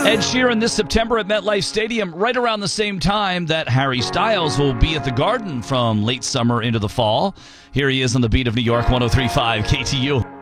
Ed Sheeran this September at MetLife Stadium, right around the same time that Harry Styles will be at the Garden from late summer into the fall. Here he is on the beat of New York 103.5 KTU.